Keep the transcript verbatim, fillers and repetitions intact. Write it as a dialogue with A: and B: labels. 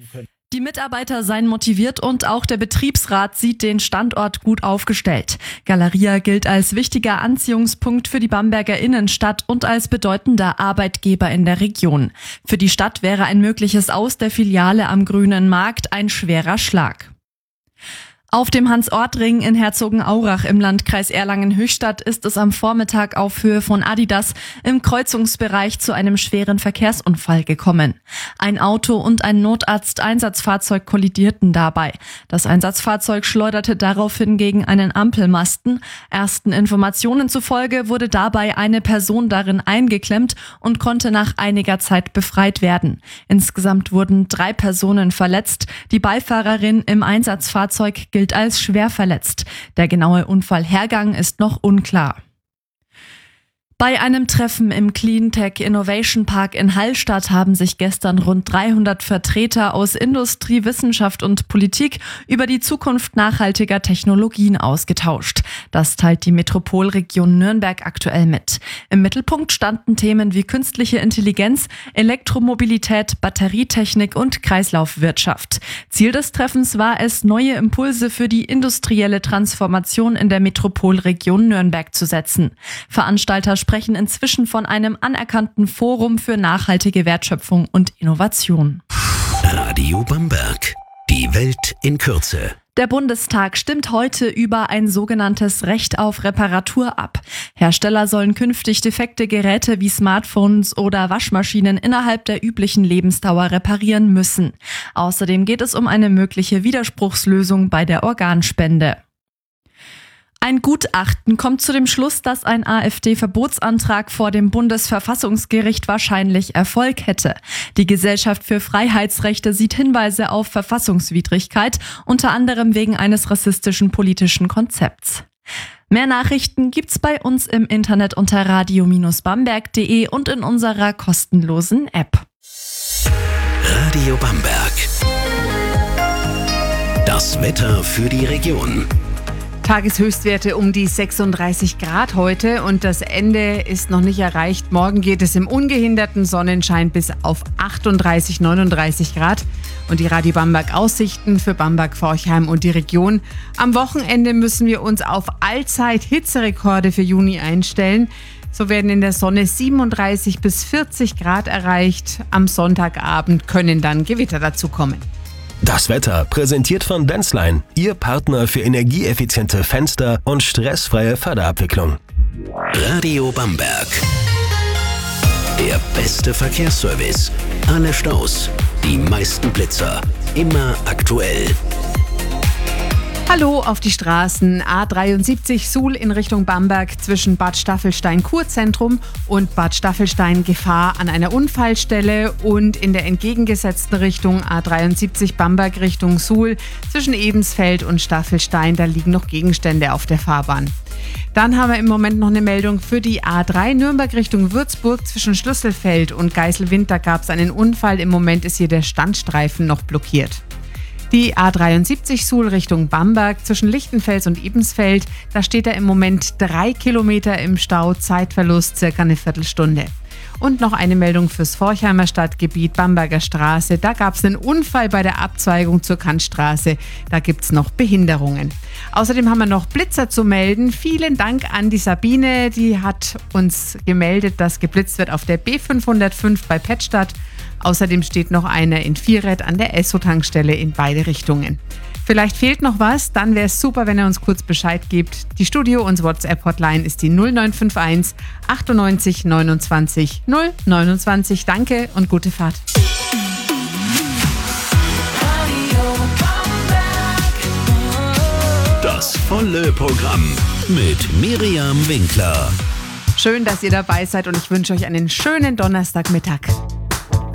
A: können.
B: Die Mitarbeiter seien motiviert und auch der Betriebsrat sieht den Standort gut aufgestellt. Galeria gilt als wichtiger Anziehungspunkt für die Bamberger Innenstadt und als bedeutender Arbeitgeber in der Region. Für die Stadt wäre ein mögliches Aus der Filiale am Grünen Markt ein schwerer Schlag. Auf dem Hans-Ort-Ring in Herzogenaurach im Landkreis Erlangen-Höchstadt ist es am Vormittag auf Höhe von Adidas im Kreuzungsbereich zu einem schweren Verkehrsunfall gekommen. Ein Auto und ein Notarzt-Einsatzfahrzeug kollidierten dabei. Das Einsatzfahrzeug schleuderte daraufhin gegen einen Ampelmasten. Ersten Informationen zufolge wurde dabei eine Person darin eingeklemmt und konnte nach einiger Zeit befreit werden. Insgesamt wurden drei Personen verletzt. Die Beifahrerin im Einsatzfahrzeug gilt als schwer verletzt. Der genaue Unfallhergang ist noch unklar. Bei einem Treffen im Cleantech Innovation Park in Hallstatt haben sich gestern rund dreihundert Vertreter aus Industrie, Wissenschaft und Politik über die Zukunft nachhaltiger Technologien ausgetauscht. Das teilt die Metropolregion Nürnberg aktuell mit. Im Mittelpunkt standen Themen wie künstliche Intelligenz, Elektromobilität, Batterietechnik und Kreislaufwirtschaft. Ziel des Treffens war es, neue Impulse für die industrielle Transformation in der Metropolregion Nürnberg zu setzen. Veranstalter sprechen inzwischen von einem anerkannten Forum für nachhaltige Wertschöpfung und Innovation.
C: Radio Bamberg. Die Welt in Kürze.
B: Der Bundestag stimmt heute über ein sogenanntes Recht auf Reparatur ab. Hersteller sollen künftig defekte Geräte wie Smartphones oder Waschmaschinen innerhalb der üblichen Lebensdauer reparieren müssen. Außerdem geht es um eine mögliche Widerspruchslösung bei der Organspende. Ein Gutachten kommt zu dem Schluss, dass ein AfD-Verbotsantrag vor dem Bundesverfassungsgericht wahrscheinlich Erfolg hätte. Die Gesellschaft für Freiheitsrechte sieht Hinweise auf Verfassungswidrigkeit, unter anderem wegen eines rassistischen politischen Konzepts. Mehr Nachrichten gibt's bei uns im Internet unter radio Bindestrich bamberg punkt de und in unserer kostenlosen App.
C: Radio Bamberg. Das Wetter für die Region.
D: Tageshöchstwerte um die sechsunddreißig Grad heute und das Ende ist noch nicht erreicht. Morgen geht es im ungehinderten Sonnenschein bis auf achtunddreißig, neununddreißig Grad. Und die Radio Bamberg Aussichten für Bamberg, Forchheim und die Region. Am Wochenende müssen wir uns auf Allzeit-Hitzerekorde für Juni einstellen. So werden in der Sonne siebenunddreißig bis vierzig Grad erreicht. Am Sonntagabend können dann Gewitter dazukommen.
E: Das Wetter präsentiert von Denzlein, Ihr Partner für energieeffiziente Fenster und stressfreie Förderabwicklung.
C: Radio Bamberg. Der beste Verkehrsservice. Alle Staus, die meisten Blitzer, immer aktuell.
D: Hallo auf die Straßen. A dreiundsiebzig Suhl in Richtung Bamberg zwischen Bad Staffelstein Kurzentrum und Bad Staffelstein Gefahr an einer Unfallstelle und in der entgegengesetzten Richtung A dreiundsiebzig Bamberg Richtung Suhl zwischen Ebensfeld und Staffelstein. Da liegen noch Gegenstände auf der Fahrbahn. Dann haben wir im Moment noch eine Meldung für die A drei Nürnberg Richtung Würzburg zwischen Schlüsselfeld und Geiselwind. Da gab es einen Unfall. Im Moment ist hier der Standstreifen noch blockiert. Die A dreiundsiebzig Suhl Richtung Bamberg zwischen Lichtenfels und Ebensfeld, da steht er im Moment drei Kilometer im Stau, Zeitverlust circa eine Viertelstunde. Und noch eine Meldung fürs Forchheimer Stadtgebiet, Bamberger Straße. Da gab es einen Unfall bei der Abzweigung zur Kantstraße. Da gibt es noch Behinderungen. Außerdem haben wir noch Blitzer zu melden. Vielen Dank an die Sabine. Die hat uns gemeldet, dass geblitzt wird auf der B fünfhundertfünf bei Pettstadt. Außerdem steht noch einer in Vierrad an der Esso-Tankstelle in beide Richtungen. Vielleicht fehlt noch was, dann wäre es super, wenn ihr uns kurz Bescheid gebt. Die Studio- und WhatsApp-Hotline ist die null neun fünf eins achtundneunzig neunundzwanzig null neunundzwanzig. Danke und gute Fahrt.
C: Das volle Programm mit Miriam Winkler.
D: Schön, dass ihr dabei seid und ich wünsche euch einen schönen Donnerstagmittag.